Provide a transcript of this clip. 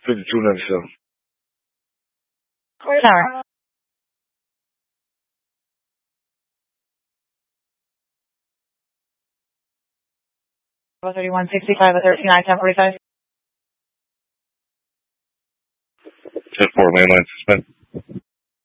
5297. Tower. 3165 at 39 1045. 10-4, mainline suspend.